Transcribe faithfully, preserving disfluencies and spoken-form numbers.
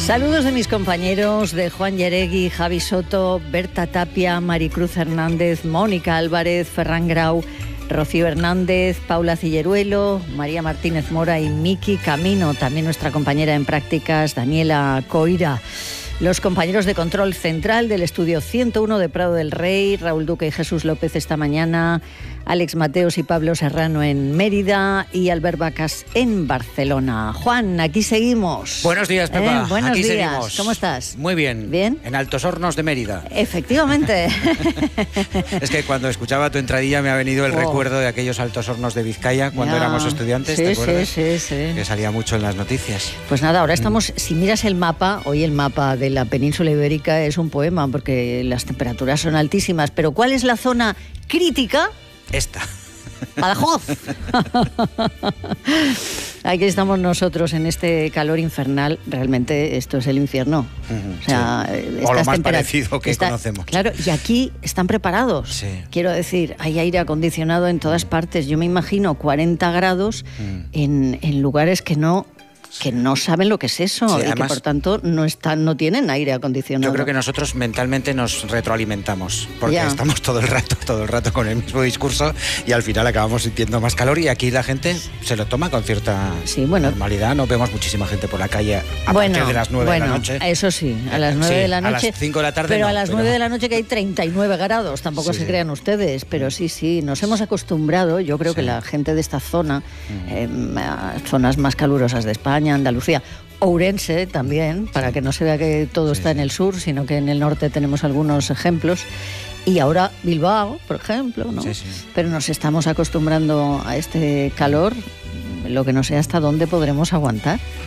Saludos de mis compañeros, de Juan Yaregui, Javi Soto, Berta Tapia, Maricruz Hernández, Mónica Álvarez, Ferran Grau, Rocío Hernández, Paula Cilleruelo, María Martínez Mora y Miki Camino, también nuestra compañera en prácticas, Daniela Coira. Los compañeros de control central del estudio ciento uno de Prado del Rey, Raúl Duque y Jesús López esta mañana, Alex Mateos y Pablo Serrano en Mérida y Albert Vacas en Barcelona. Juan, aquí seguimos. Buenos días, Pepa. ¿Eh? Buenos aquí días. Seguimos. ¿Cómo estás? Muy bien. ¿Bien? En Altos Hornos de Mérida. Efectivamente. Es que cuando escuchaba tu entradilla me ha venido el oh. recuerdo de aquellos Altos Hornos de Vizcaya cuando ya. éramos estudiantes, sí, ¿te acuerdas? Sí, sí, sí. Que salía mucho en las noticias. Pues nada, ahora estamos, mm. si miras el mapa, hoy el mapa de la península ibérica es un poema porque las temperaturas son altísimas, pero ¿cuál es la zona crítica? Esta. Badajoz. Aquí estamos nosotros en este calor infernal. Realmente esto es el infierno. Uh-huh, o sea, sí. O lo más parecido que está, conocemos. Claro, y aquí están preparados. Sí. Quiero decir, hay aire acondicionado en todas partes. Yo me imagino cuarenta grados uh-huh. en, en lugares que no... que no saben lo que es eso, sí, y además, que por tanto no están, no tienen aire acondicionado. Yo creo que nosotros mentalmente nos retroalimentamos, porque ya. estamos todo el rato, todo el rato con el mismo discurso y al final acabamos sintiendo más calor y aquí la gente se lo toma con cierta sí, bueno, normalidad. No vemos muchísima gente por la calle a bueno, partir de las nueve bueno, de la noche. Eso sí, a las nueve sí, de la noche. A las cinco de la tarde Pero no, a las pero... nueve de la noche que hay treinta y nueve grados, tampoco sí, se sí. crean ustedes, pero sí, sí, nos hemos acostumbrado, yo creo sí. que la gente de esta zona, uh-huh. eh, zonas más calurosas de España, Andalucía, Ourense también, para que no se vea que todo sí, está sí. en el sur, sino que en el norte tenemos algunos ejemplos. Y ahora Bilbao, por ejemplo, ¿no? Sí, sí. Pero nos estamos acostumbrando a este calor, lo que no sé hasta dónde podremos aguantar.